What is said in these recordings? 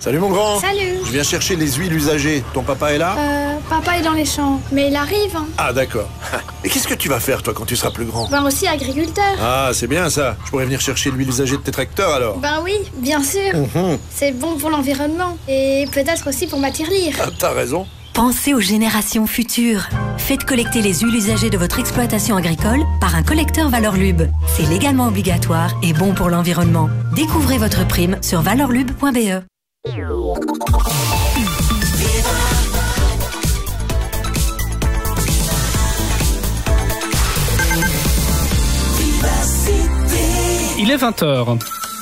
Salut mon grand. Salut. Je viens chercher les huiles usagées. Ton papa est là? Papa est dans les champs, mais il arrive. Hein. Ah d'accord. Et qu'est-ce que tu vas faire toi quand tu seras plus grand? Ben aussi agriculteur. Ah c'est bien ça. Je pourrais venir chercher l'huile usagée de tes tracteurs alors. Ben oui, bien sûr. C'est bon pour l'environnement. Et peut-être aussi pour ma tirelire. Ah, t'as raison. Pensez aux générations futures. Faites collecter les huiles usagées de votre exploitation agricole par un collecteur Valorlub. C'est légalement obligatoire et bon pour l'environnement. Découvrez votre prime sur valorlub.be. Il est 20h.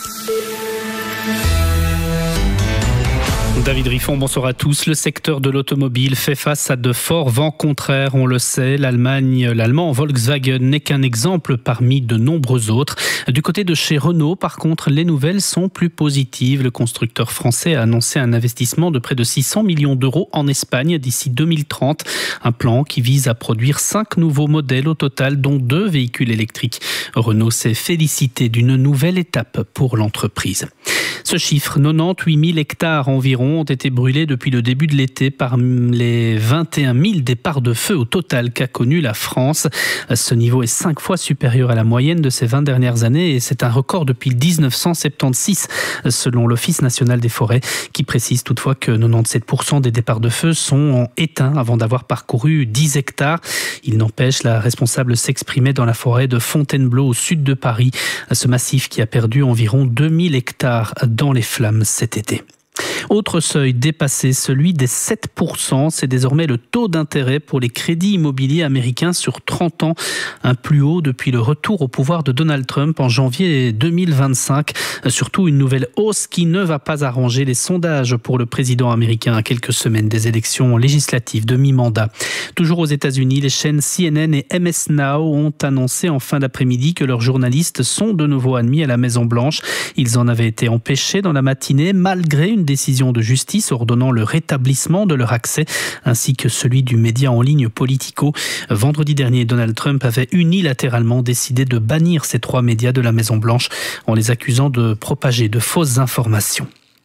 David Riffon, bonsoir à tous. Le secteur de l'automobile fait face à de forts vents contraires, on le sait. L'allemand Volkswagen n'est qu'un exemple parmi de nombreux autres. Du côté de chez Renault, par contre, les nouvelles sont plus positives. Le constructeur français a annoncé un investissement de près de 600 millions d'euros en Espagne d'ici 2030. Un plan qui vise à produire 5 nouveaux modèles au total, dont 2 véhicules électriques. Renault s'est félicité d'une nouvelle étape pour l'entreprise. Ce chiffre, 98 000 hectares environ, ont été brûlés depuis le début de l'été par les 21 000 départs de feu au total qu'a connu la France. Ce niveau est 5 fois supérieur à la moyenne de ces 20 dernières années et c'est un record depuis 1976 selon l'Office national des forêts qui précise toutefois que 97% des départs de feu sont éteints avant d'avoir parcouru 10 hectares. Il n'empêche, la responsable s'exprimait dans la forêt de Fontainebleau au sud de Paris, ce massif qui a perdu environ 2000 hectares dans les flammes cet été. Autre seuil dépassé, celui des 7%. C'est désormais le taux d'intérêt pour les crédits immobiliers américains sur 30 ans. Un plus haut depuis le retour au pouvoir de Donald Trump en janvier 2025. Surtout une nouvelle hausse qui ne va pas arranger les sondages pour le président américain à quelques semaines des élections législatives de mi-mandat. Toujours aux États-Unis, les chaînes CNN et MS Now ont annoncé en fin d'après-midi que leurs journalistes sont de nouveau admis à la Maison-Blanche. Ils en avaient été empêchés dans la matinée malgré une décision de justice ordonnant le rétablissement de leur accès, ainsi que celui du média en ligne Politico. Vendredi dernier, Donald Trump avait unilatéralement décidé de bannir ces 3 médias de la Maison-Blanche en les accusant de propager de fausses informations.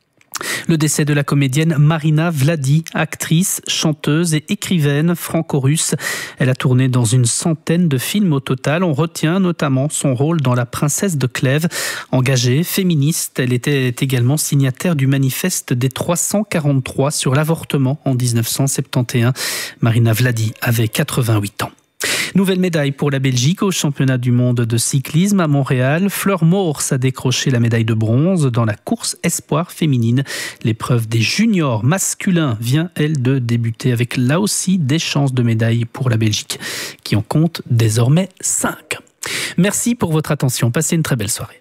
Le décès de la comédienne Marina Vladi, actrice, chanteuse et écrivaine franco-russe. Elle a tourné dans une centaine de films au total. On retient notamment son rôle dans La Princesse de Clèves. Engagée, féministe, elle était également signataire du manifeste des 343 sur l'avortement en 1971. Marina Vladi avait 88 ans. Nouvelle médaille pour la Belgique au championnat du monde de cyclisme à Montréal. Fleur Moors a décroché la médaille de bronze dans la course espoir féminine. L'épreuve des juniors masculins vient, elle, de débuter avec là aussi des chances de médaille pour la Belgique qui en compte désormais 5. Merci pour votre attention. Passez une très belle soirée.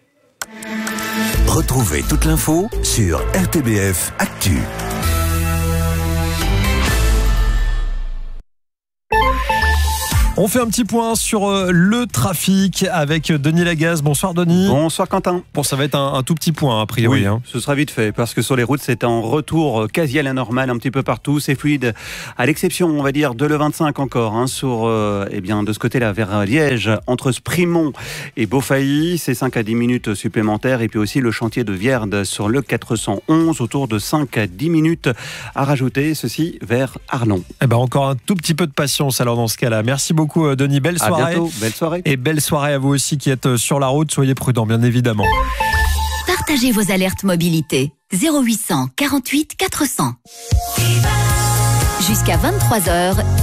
Retrouvez toute l'info sur RTBF Actu. On fait un petit point sur le trafic avec Denis Lagaz. Bonsoir Denis. Bonsoir Quentin. Bon, ça va être un tout petit point a priori. Oui, ce sera vite fait parce que sur les routes c'est en retour quasi à la normale un petit peu partout. C'est fluide à l'exception on va dire de l'E25 encore sur de ce côté-là vers Liège entre Sprimont et Beaufailly. C'est 5 à 10 minutes supplémentaires et puis aussi le chantier de Vierde sur le 411 autour de 5 à 10 minutes à rajouter ceci vers Arlon. Encore un tout petit peu de patience alors dans ce cas-là. Merci beaucoup Denis, belle soirée. À bientôt, belle soirée. Et belle soirée à vous aussi qui êtes sur la route, soyez prudents bien évidemment. Partagez vos alertes mobilité 0800 48 400. Jusqu'à 23h,